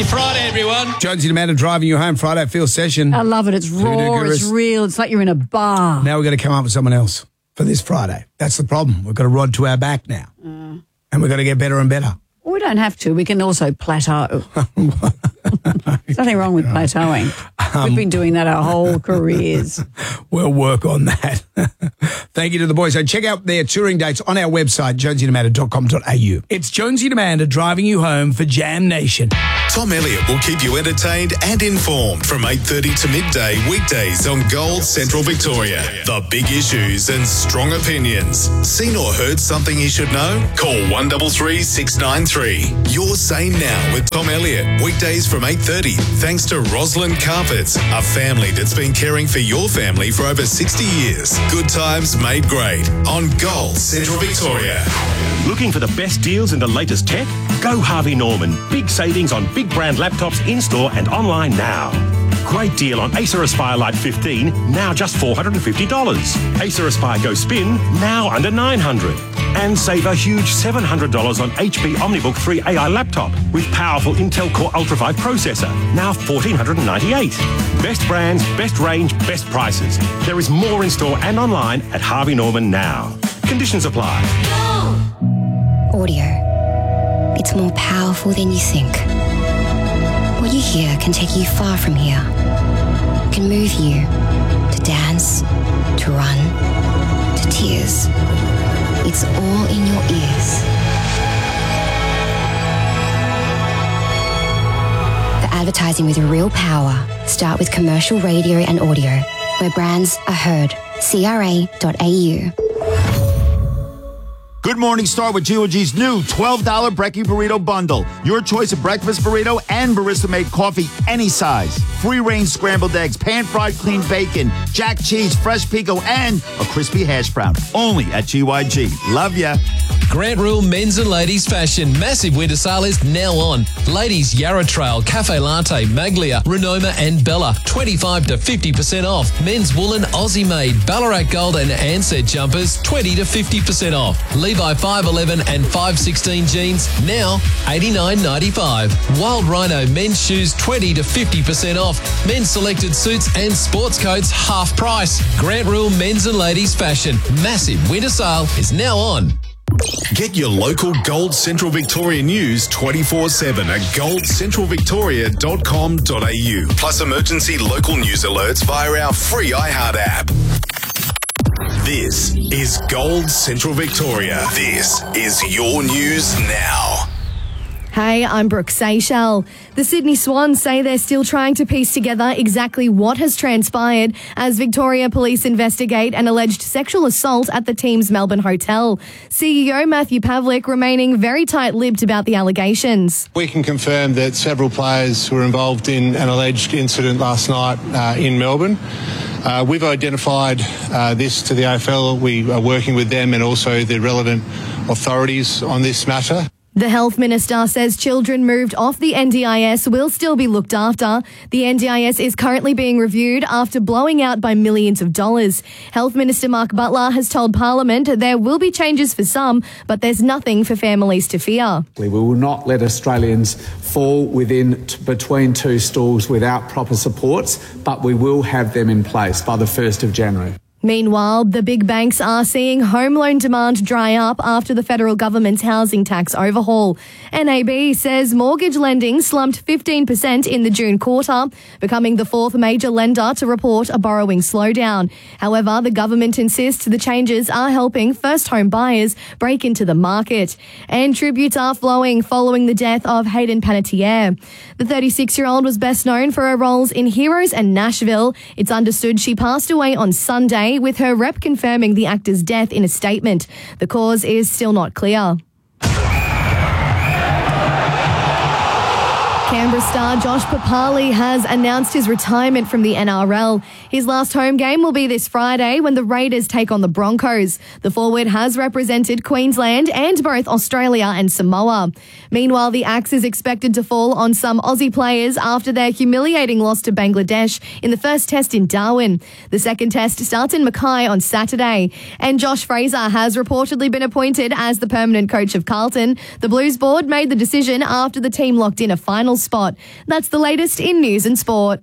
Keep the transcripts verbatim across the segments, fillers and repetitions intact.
Friday, everyone. Jonesy and Amanda driving you home Friday field session. I love it. It's raw, it's real. It's like you're in a bar. Now we've got to come up with someone else for this Friday. That's the problem. We've got a rod to our back now. Uh, and we've got to get better and better. We don't have to. We can also plateau. There's nothing wrong with plateauing. Um, We've been doing that our whole careers. We'll work on that. Thank you to the boys. So check out their touring dates on our website, jonesy and amanda dot com dot a u. It's Jonesy and Amanda driving you home for Jam Nation. Tom Elliott will keep you entertained and informed from eight thirty to midday weekdays on Gold Central Victoria. The big issues and strong opinions. Seen or heard something you should know? Call one three three, six nine three. You're Sane Now with Tom Elliott. Weekdays from eight thirty. Thanks to Roslyn Carpets, a family that's been caring for your family for over sixty years. Good times made great on Gold Central Victoria. Looking for the best deals and the latest tech? Go Harvey Norman. Big savings on big brand laptops in-store and online now. Great deal on Acer Aspire Lite fifteen, now just four hundred fifty dollars. Acer Aspire Go Spin, now under nine hundred dollars. And save a huge seven hundred dollars on H P OmniBook three A I laptop with powerful Intel Core Ultra five processor, now one thousand four hundred ninety-eight dollars. Best brands, best range, best prices. There is more in store and online at Harvey Norman now. Conditions apply. Audio. It's more powerful than you think. What you hear can take you far from here. It can move you to dance, to run, to tears. It's all in your ears. For advertising with real power, start with commercial radio and audio, where brands are heard. C R A dot A U. Good morning, start with G O G's new twelve dollars Brekkie Burrito Bundle. Your choice of breakfast burrito and barista-made coffee, any size. Free-range scrambled eggs, pan-fried clean bacon, jack cheese, fresh pico, and a crispy hash brown. Only at G Y G. Love ya. Grant Rule Men's and Ladies Fashion. Massive winter sale is now on. Ladies Yarra Trail, Cafe Latte, Maglia, Renoma and Bella. twenty-five to fifty percent off. Men's woolen Aussie made, Ballarat Gold and Ansett jumpers, twenty to fifty percent off. Levi five eleven and five sixteen jeans, now eighty-nine ninety-five. Wild Rhino men's shoes, twenty to fifty percent off. Men's selected suits and sports coats, half price. Grant Rule Men's and Ladies Fashion. Massive winter sale is now on. Get your local Gold Central Victoria news twenty-four seven at gold central victoria dot com dot a u. Plus emergency local news alerts via our free iHeart app. This is Gold Central Victoria. This is your news now. Hey, I'm Brooke Seychelles. The Sydney Swans say they're still trying to piece together exactly what has transpired as Victoria Police investigate an alleged sexual assault at the team's Melbourne hotel. C E O Matthew Pavlik remaining very tight-lipped about the allegations. We can confirm that several players were involved in an alleged incident last night uh, in Melbourne. Uh, we've identified uh, this to the A F L. We are working with them and also the relevant authorities on this matter. The Health Minister says children moved off the N D I S will still be looked after. The N D I S is currently being reviewed after blowing out by millions of dollars. Health Minister Mark Butler has told Parliament there will be changes for some, but there's nothing for families to fear. We will not let Australians fall within t- between two stools without proper supports, but we will have them in place by the first of January. Meanwhile, the big banks are seeing home loan demand dry up after the federal government's housing tax overhaul. N A B says mortgage lending slumped fifteen percent in the June quarter, becoming the fourth major lender to report a borrowing slowdown. However, the government insists the changes are helping first home buyers break into the market. And tributes are flowing following the death of Hayden Panettiere. The thirty-six-year-old was best known for her roles in Heroes and Nashville. It's understood she passed away on Sunday, with her rep confirming the actor's death in a statement. The cause is still not clear. Canberra star Josh Papali has announced his retirement from the N R L. His last home game will be this Friday when the Raiders take on the Broncos. The forward has represented Queensland and both Australia and Samoa. Meanwhile, the axe is expected to fall on some Aussie players after their humiliating loss to Bangladesh in the first test in Darwin. The second test starts in Mackay on Saturday. And Josh Fraser has reportedly been appointed as the permanent coach of Carlton. The Blues board made the decision after the team locked in a finals spot. That's the latest in news and sport.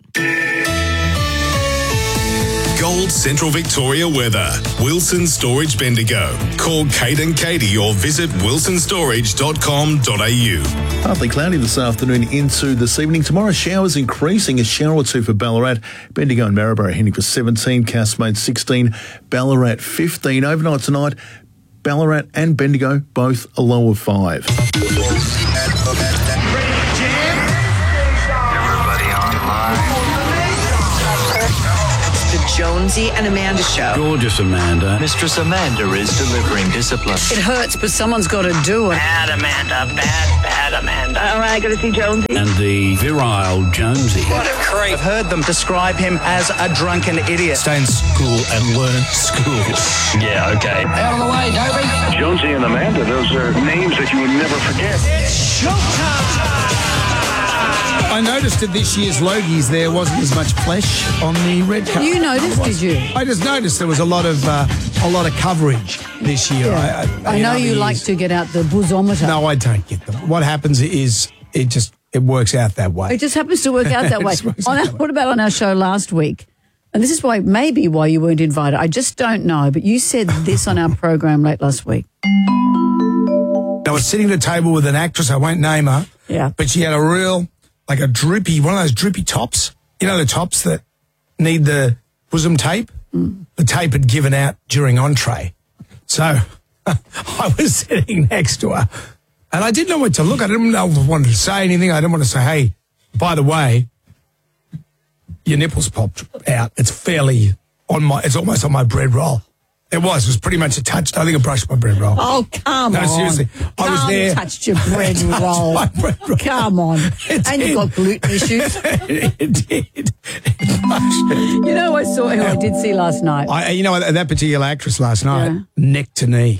Gold Central Victoria weather. Wilson Storage Bendigo. Call Kate and Katie or visit wilson storage dot com dot a u. Partly cloudy this afternoon into this evening. Tomorrow, showers increasing, a shower or two for Ballarat. Bendigo and Maryborough heading for seventeen, Cascade sixteen, Ballarat fifteen. Overnight tonight, Ballarat and Bendigo both a low of five. Jonesy and Amanda show. Gorgeous Amanda. Mistress Amanda is delivering discipline. It hurts, but someone's got to do it. Bad Amanda, bad, bad Amanda. All right, got to see Jonesy. And the virile Jonesy. What a creep. I've heard them describe him as a drunken idiot. Stay in school and learn school. Yeah, okay. Out of the way, Dobie. Jonesy and Amanda, those are names that you would never forget. It's showtime! I noticed at this year's Logies there wasn't as much flesh on the red carpet. You noticed, did you? I just noticed there was a lot of uh, a lot of coverage this year. Yeah. I, I, I know you years. like to get out the boozometer. No, I don't get them. What happens is it just it works out that way. It just happens to work out that way. On our, what about on our show last week? And this is why maybe why you weren't invited. I just don't know. But you said this on our program late last week. I was sitting at a table with an actress. I won't name her. Yeah, but she had a real. Like a drippy, one of those drippy tops. You know the tops that need the bosom tape? Mm. The tape had given out during entree. So I was sitting next to her and I didn't know what to look. I didn't know if I wanted to say anything. I didn't want to say, hey, by the way, your nipples popped out. It's fairly on my, it's almost on my bread roll. It was. It was pretty much a touch. I think I brushed my bread roll. Oh, come no, on. No, seriously. I come was there. touched your bread roll. My bread roll. Come on. It and did. you've got gluten issues. It did. You know, I saw who I did see last night. I, you know, that particular actress last night, yeah. neck to knee.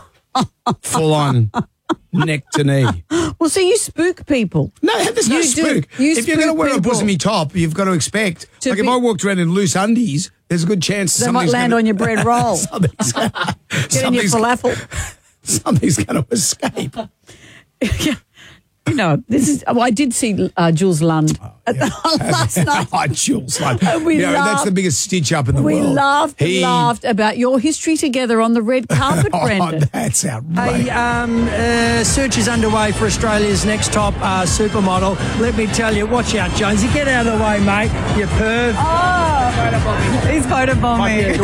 Full on neck to knee. Well, so you spook people. No, there's no you spook. Do. You if you're going to wear people. a bosomy top, you've got to expect. To like be, if I walked around in loose undies, there's a good chance they might land gonna, on your bread roll. something's gonna, Get in your falafel. Something's going to escape. Yeah. You know, this is. Well, I did see uh, Jules Lund oh, at yeah. the, last night. Oh, Jules Lund. And we you know, laughed, that's the biggest stitch up in the we world. We laughed he, and laughed about your history together on the red carpet, oh, Brendan. That's outrageous. A um, uh, search is underway for Australia's next top uh, supermodel. Let me tell you, watch out, Jonesy. Get out of the way, mate. You perv. Oh, he's photobombing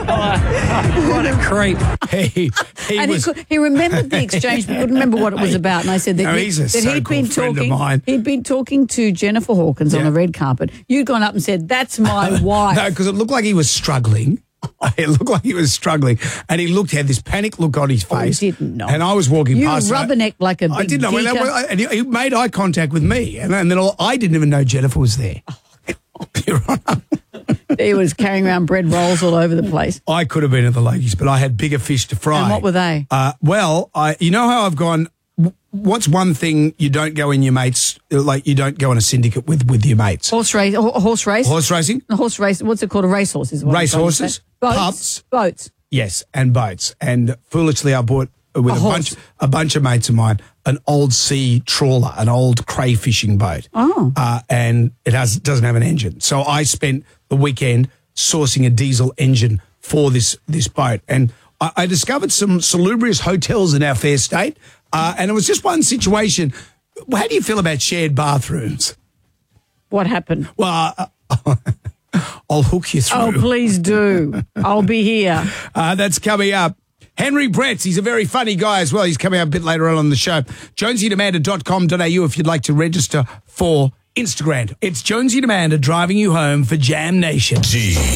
me. What a creep. He, he and was, he, could, he remembered the exchange, but couldn't remember what it was about. And I said that, no, he, he's a that he'd been friend talking. Of mine. He'd been talking to Jennifer Hawkins yeah. on the red carpet. You'd gone up and said, "That's my wife." No, because it looked like he was struggling. It looked like he was struggling, and he looked had this panic look on his face. Oh, he didn't know. And I was walking you past. You rubberneck like a big I didn't know. geeker. And he, he made eye contact with me, and, and then all, I didn't even know Jennifer was there. Oh, Your Honour. He was carrying around bread rolls all over the place. I could have been at the Logies, but I had bigger fish to fry. And what were they? Uh, well, I, you know how I've gone. What's one thing you don't go in your mates, like you don't go on a syndicate with, with your mates? Horse race, horse race, horse racing, a horse race. What's it called? A racehorse is what race horses, boats, pubs, boats. Yes, and boats. And foolishly, I bought with a, a bunch a bunch of mates of mine an old sea trawler, an old cray fishing boat. Oh, uh, and it has doesn't have an engine. So I spent the weekend sourcing a diesel engine for this this boat, and I, I discovered some salubrious hotels in our fair state. Uh, and it was just one situation. How do you feel about shared bathrooms? What happened? Well, uh, I'll hook you through. Oh, please do. I'll be here. Uh, that's coming up. Henry Bretts, he's a very funny guy as well. He's coming up a bit later on on the show. jonesy and amanda dot com dot a u if you'd like to register for Instagram. It's Jonesy and Amanda driving you home for Jam Nation. G.